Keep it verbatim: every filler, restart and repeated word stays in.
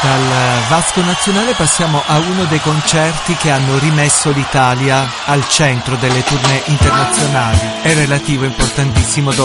Dal Vasco Nazionale passiamo a uno dei concerti che hanno rimesso l'Italia al centro delle tournée internazionali. È relativo importantissimo